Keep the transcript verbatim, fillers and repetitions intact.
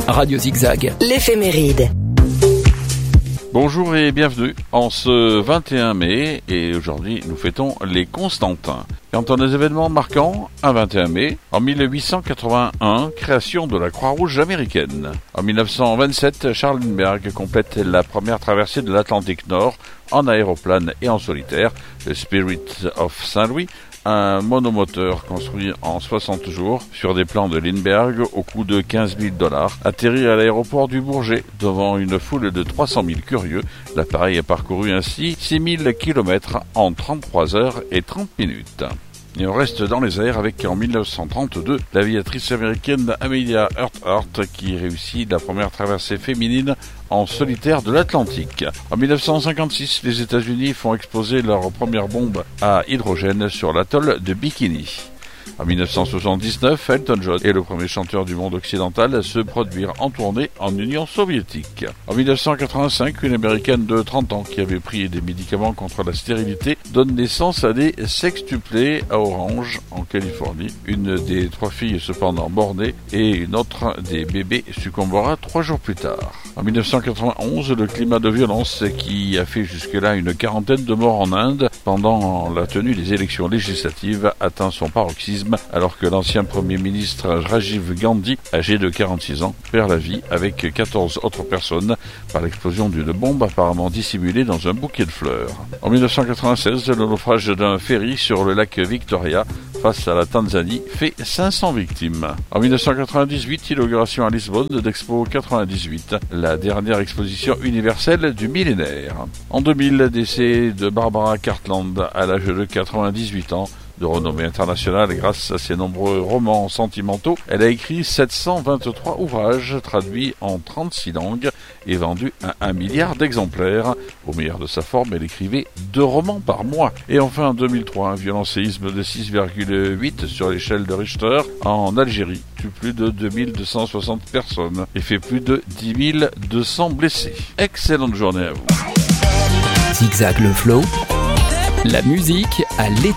Radio Zigzag. L'éphéméride. Bonjour et bienvenue en ce vingt et un mai, et aujourd'hui nous fêtons les Constantins. Quant à des événements marquants, un vingt et un mai, en mille huit cent quatre-vingt-un, création de la Croix-Rouge américaine. En mille neuf cent vingt-sept, Charles Lindbergh complète la première traversée de l'Atlantique Nord en aéroplane et en solitaire, le Spirit of Saint-Louis, un monomoteur construit en soixante jours sur des plans de Lindbergh au coût de quinze mille dollars, atterrit à l'aéroport du Bourget devant une foule de trois cent mille curieux. L'appareil a parcouru ainsi six mille kilomètres en trente-trois heures et trente minutes. Et on reste dans les airs avec, en mille neuf cent trente-deux, l'aviatrice américaine Amelia Earhart qui réussit la première traversée féminine en solitaire de l'Atlantique. En mille neuf cent cinquante-six, les États-Unis font exploser leur première bombe à hydrogène sur l'atoll de Bikini. En mille neuf cent soixante-dix-neuf, Elton John est le premier chanteur du monde occidental à se produire en tournée en Union soviétique. En mille neuf cent quatre-vingt-cinq, une américaine de trente ans qui avait pris des médicaments contre la stérilité donne naissance à des sextuplés à Orange, en Californie. Une des trois filles cependant mort-née et une autre des bébés succombera trois jours plus tard. En mille neuf cent quatre-vingt-onze, le climat de violence qui a fait jusque-là une quarantaine de morts en Inde pendant la tenue des élections législatives atteint son paroxysme alors que l'ancien Premier ministre Rajiv Gandhi, âgé de quarante-six ans, perd la vie avec quatorze autres personnes par l'explosion d'une bombe apparemment dissimulée dans un bouquet de fleurs. En mille neuf cent quatre-vingt-seize, le naufrage d'un ferry sur le lac Victoria face à la Tanzanie fait cinq cents victimes. En mille neuf cent quatre-vingt-dix-huit, inauguration à Lisbonne d'Expo quatre-vingt-dix-huit, la dernière exposition universelle du millénaire. En deux mille, décès de Barbara Cartland à l'âge de quatre-vingt-dix-huit ans, de renommée internationale grâce à ses nombreux romans sentimentaux. Elle a écrit sept cent vingt-trois ouvrages traduits en trente-six langues et vendus à un milliard d'exemplaires. Au meilleur de sa forme, elle écrivait deux romans par mois. Et enfin, en deux mille trois, un violent séisme de six virgule huit sur l'échelle de Richter en Algérie tue plus de deux mille deux cent soixante personnes et fait plus de dix mille deux cents blessés. Excellente journée à vous. Zigzag le flow, la musique à l'été.